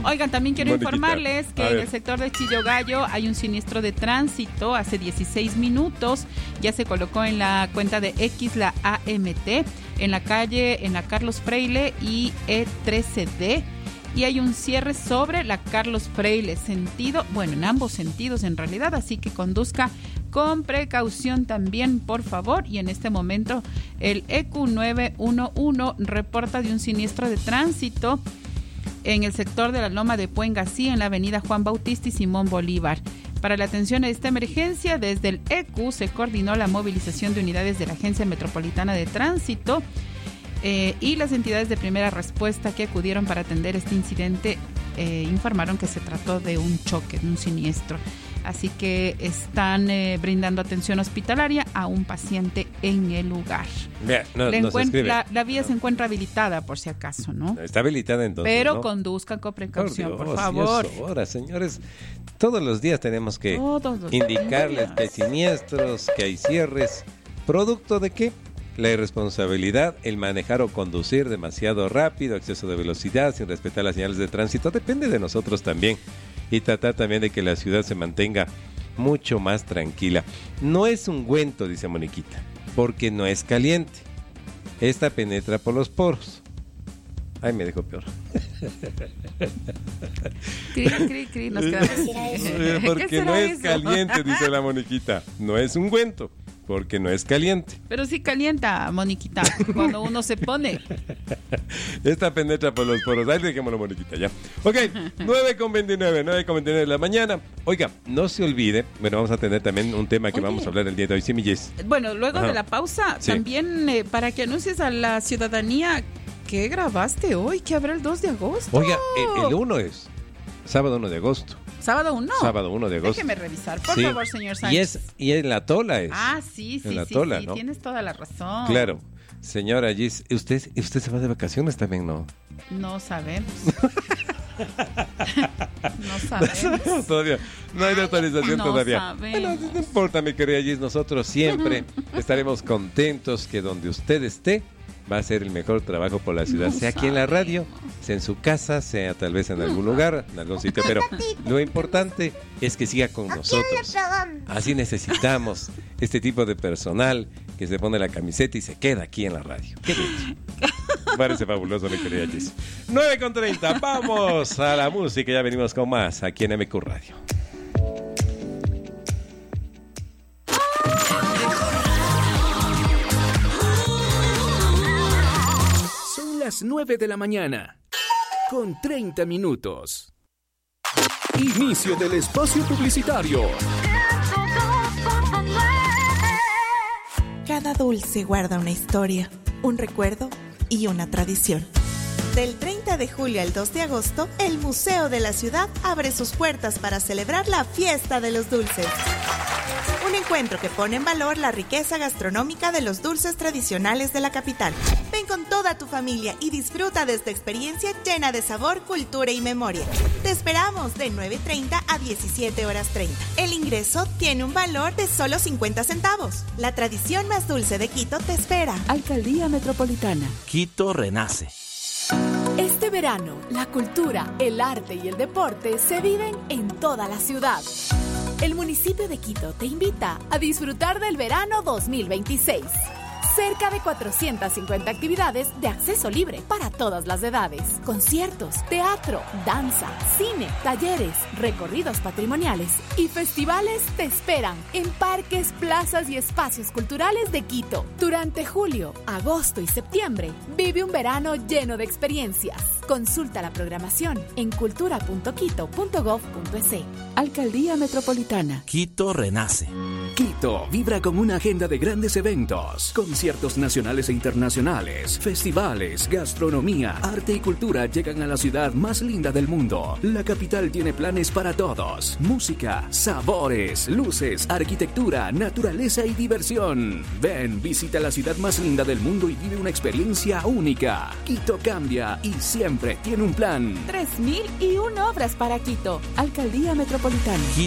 Oigan, también quiero Moniquita, informarles que en el sector de Chillogallo hay un siniestro de tránsito. Hace 16 minutos ya se colocó en la cuenta de X la AMT en la calle, en la Carlos Freile y E13D. Y hay un cierre sobre la Carlos Freile, en ambos sentidos en realidad, así que conduzca con precaución también, por favor. Y en este momento el EQ911 reporta de un siniestro de tránsito en el sector de la Loma de Puengasí, en la avenida Juan Bautista y Simón Bolívar. Para la atención a esta emergencia, desde el EQ se coordinó la movilización de unidades de la Agencia Metropolitana de Tránsito y las entidades de primera respuesta que acudieron para atender este incidente informaron que se trató de un choque, de un siniestro. Así que están brindando atención hospitalaria a un paciente en el lugar. Mira, la vía se encuentra habilitada, por si acaso, ¿no? Está habilitada entonces, pero ¿no? Conduzcan con precaución, por Dios, favor. Ahora, señores, todos los días tenemos que indicarles que hay siniestros, que hay cierres. ¿Producto de qué? La irresponsabilidad, el manejar o conducir demasiado rápido, exceso de velocidad, sin respetar las señales de tránsito, depende de nosotros también. Y tratar también de que la ciudad se mantenga mucho más tranquila. No es ungüento, dice Moniquita, porque no es caliente. Esta penetra por los poros. Ay, me dejó peor. Cri, nos quedamos. Porque no es caliente, dice la Moniquita. No es ungüento, porque no es caliente. Pero sí calienta, Moniquita, cuando uno se pone. Esta penetra por los poros. Ahí dejémoslo, Moniquita, ya. Ok, 9:29 de la mañana. Oiga, no se olvide, vamos a tener también un tema que vamos a hablar el día de hoy. Sí, mi Jess. Bueno, luego de la pausa, también para que anuncies a la ciudadanía qué grabaste hoy, que habrá el 2 de agosto. Oiga, el 1 es sábado 1 de agosto. ¿Sábado 1? Sábado 1 de agosto. Déjeme revisar, por favor, señor Sánchez. Y en la Tola es. Ah, sí, en la Tola, ¿no? Tienes toda la razón. Claro. Señora Gis, ¿usted se va de vacaciones también, no? No sabemos. No sabemos. Todavía no hay autorización todavía. Sabemos. Bueno, no importa, mi querida Gis, nosotros siempre estaremos contentos que donde usted esté va a ser el mejor trabajo por la ciudad, sea aquí en la radio, sea en su casa, sea tal vez en algún lugar, en algún sitio, pero lo importante es que siga con nosotros. Así necesitamos este tipo de personal que se pone la camiseta y se queda aquí en la radio. Qué bien. Parece fabuloso, mi querida Jess. 9:30, vamos a la música, ya venimos con más aquí en MQ Radio. Las 9 de la mañana, con 30 minutos. Inicio del espacio publicitario. Cada dulce guarda una historia, un recuerdo y una tradición. Del 30 de julio al 2 de agosto, el Museo de la Ciudad abre sus puertas para celebrar la Fiesta de los Dulces. Un encuentro que pone en valor la riqueza gastronómica de los dulces tradicionales de la capital. Ven con toda tu familia y disfruta de esta experiencia llena de sabor, cultura y memoria. Te esperamos de 9:30 a 17:30. El ingreso tiene un valor de solo 50 centavos. La tradición más dulce de Quito te espera. Alcaldía Metropolitana. Quito renace. Este verano, la cultura, el arte y el deporte se viven en toda la ciudad. El municipio de Quito te invita a disfrutar del verano 2026. Cerca de 450 actividades de acceso libre para todas las edades. Conciertos, teatro, danza, cine, talleres, recorridos patrimoniales y festivales te esperan en parques, plazas y espacios culturales de Quito. Durante julio, agosto y septiembre, vive un verano lleno de experiencias. Consulta la programación en cultura.quito.gov.es. Alcaldía Metropolitana. Quito renace. Quito vibra con una agenda de grandes eventos, conciertos nacionales e internacionales, festivales, gastronomía, arte y cultura llegan a la ciudad más linda del mundo. La capital tiene planes para todos: música, sabores, luces, arquitectura, naturaleza y diversión. Ven, visita la ciudad más linda del mundo y vive una experiencia única. Quito cambia y siempre tiene un plan. 3001 obras para Quito. Alcaldía Metropolitana. Quito